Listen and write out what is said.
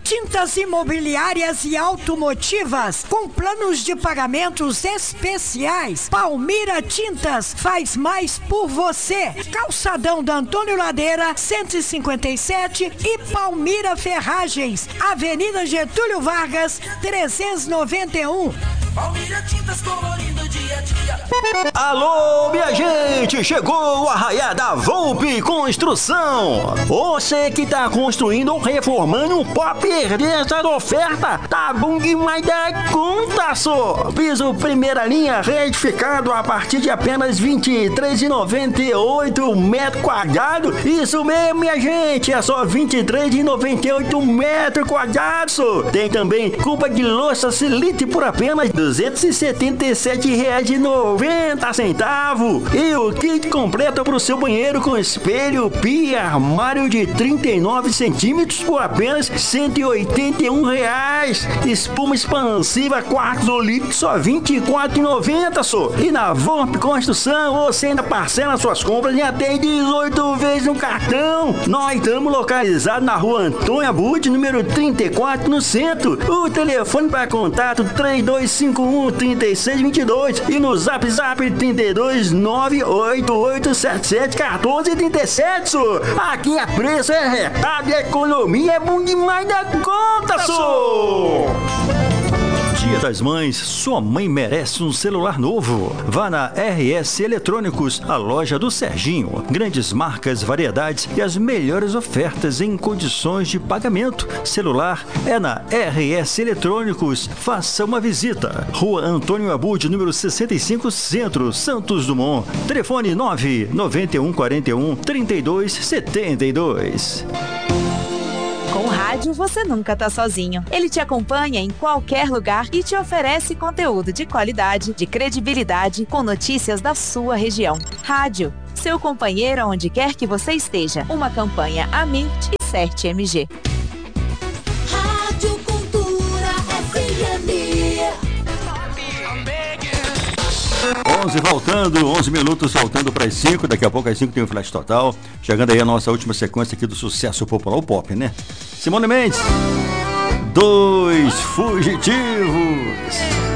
Tintas imobiliárias e automotivas com planos de pagamentos especiais. Palmira Tintas faz mais por você. Calçadão da Antônio Ladeira, 157 e Palmira Ferragens, Avenida Getúlio Vargas, 391. Palmira Tintas colorindo dia a dia. Alô, minha gente, chegou o arraiá da Volpe Construção. Você que tá construindo ou reformando, não pode perder essa oferta. Tá bom demais da conta, só. Piso primeira linha retificado a partir de apenas R$ 23,98 metro quadrado. Isso mesmo, minha gente, é só R$ 23,98 metro quadrado, só. Tem também cuba de louça Silite por apenas R$ 277,90. E o kit completo pro seu banheiro com espelho, pia, armário de 39 centímetros por apenas R$ 181. Espuma expansiva quartos ou litros só R$ 24,90 só. E na Volpe Construção você ainda parcela suas compras em até 18 vezes no cartão. Nós estamos localizados na rua Antônio Abud, número 34, no centro. O telefone para contato 3251-3622 e no Zap 32-98877-1437. Aqui é preço, é retalho, é economia, é bom demais da conta, só. Dia das Mães, sua mãe merece um celular novo. Vá na RS Eletrônicos, a loja do Serginho. Grandes marcas, variedades e as melhores ofertas em condições de pagamento. Celular é na RS Eletrônicos. Faça uma visita. Rua Antônio Abud, número 65, Centro, Santos Dumont. Telefone 99141-3272. Com o rádio, você nunca tá sozinho. Ele te acompanha em qualquer lugar e te oferece conteúdo de qualidade, de credibilidade, com notícias da sua região. Rádio, seu companheiro onde quer que você esteja. Uma campanha Amit e CERT-MG. Rádio Cultura FM. 11 minutos faltando para as 5. Daqui a pouco às 5 tem o Flash Total. Chegando aí a nossa última sequência aqui do sucesso popular, o pop, né? Simone Mendes, Dois Fugitivos.